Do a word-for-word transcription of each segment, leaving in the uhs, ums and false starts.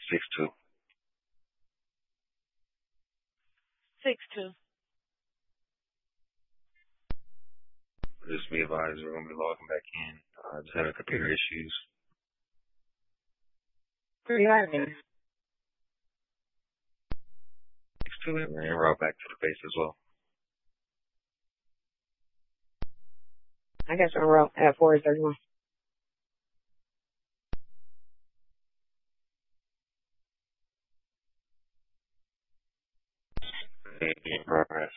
Six two. Six two. Just be advised, we're gonna be logging back in. Uh, just having computer issues. Where you at, man? Six two, and we're route back to the base as well. I got your route at four thirty-one. In progress.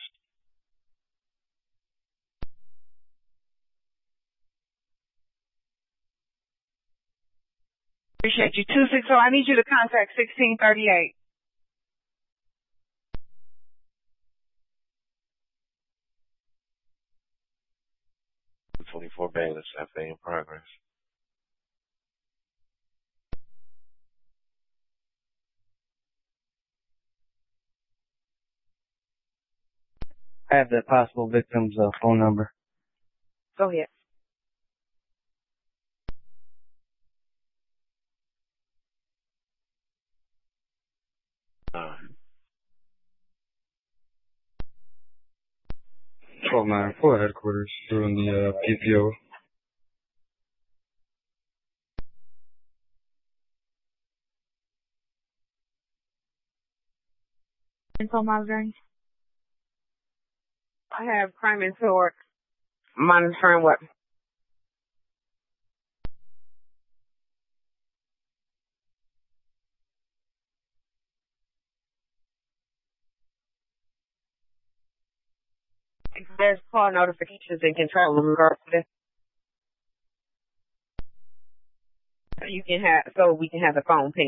Appreciate you. two six zero, I need you to contact sixteen thirty-eight. twenty-four Bayless, F A in progress. I have the possible victim's uh, phone number. Go ahead. Uh, twelve nine four headquarters doing the uh, P P O. Info monitoring. I have crime and sword monitoring what? There's call notifications and control in regards to this. You can have, so we can have the phone ping.